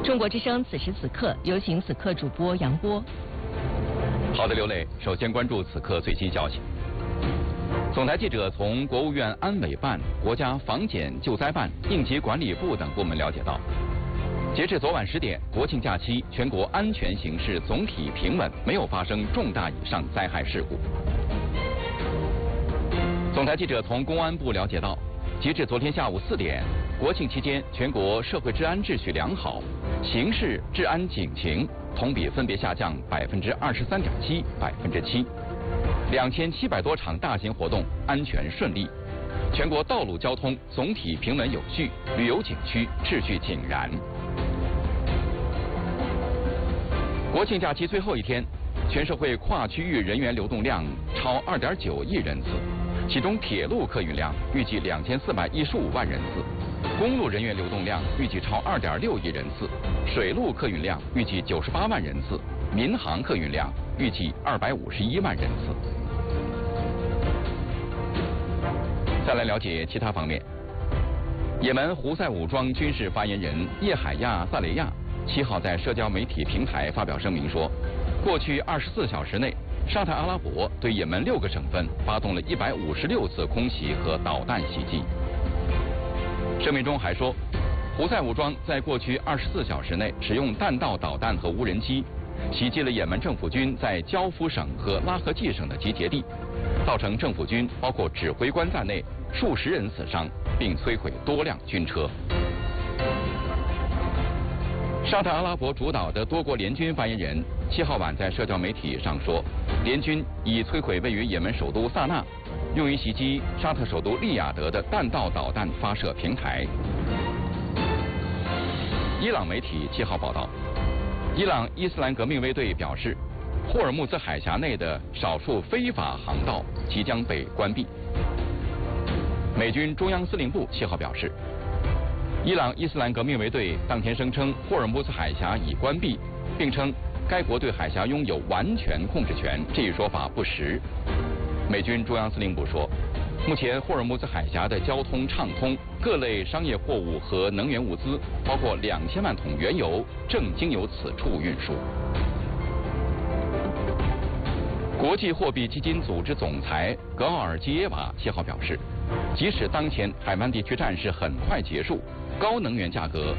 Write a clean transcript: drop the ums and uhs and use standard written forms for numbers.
中国之声此时此刻，有请此刻主播杨波。 好的，刘磊，首先关注此刻最新消息。总台记者从国务院安委办、国家防检救灾办、应急管理部等部门了解到，截至昨晚10点，国庆假期全国安全形势总体平稳，没有发生重大以上灾害事故。总台记者从公安部了解到，截至昨天下午4点，国庆期间全国社会治安秩序良好，刑事治安警情同比分别下降23.7%、7%，2700多场大型活动安全顺利，全国道路交通总体平稳有序，旅游景区秩序井然。国庆假期最后一天，全社会跨区域人员流动量超2.9亿人次，其中铁路客运量预计2415万人次，公路人员流动量预计超2.6亿人次，水路客运量预计98万人次，民航客运量预计251万人次。再来了解其他方面，也门胡塞武装军事发言人叶海亚·萨雷亚7号在社交媒体平台发表声明说，过去24小时内，沙特阿拉伯对也门6个省份发动了156次空袭和导弹袭击。声明中还说，胡塞武装在过去24小时内使用弹道导弹和无人机，袭击了也门政府军在焦夫省和拉合季省的集结地，造成政府军包括指挥官在内数十人死伤，并摧毁多辆军车。沙特阿拉伯主导的多国联军发言人7号晚在社交媒体上说，联军已摧毁位于也门首都萨那、用于袭击沙特首都利雅得的弹道导弹发射平台。伊朗媒体7号报道，伊朗伊斯兰革命卫队表示，霍尔木兹海峡内的少数非法航道即将被关闭。美军中央司令部7号表示，伊朗伊斯兰革命卫队当天声称霍尔木兹海峡已关闭，并称该国对海峡拥有完全控制权，这一说法不实。美军中央司令部说，目前霍尔木兹海峡的交通畅通，各类商业货物和能源物资，包括2000万桶原油，正经由此处运输。国际货币基金组织总裁格奥尔基耶娃7号表示，即使当前海湾地区战事很快结束，高能源价格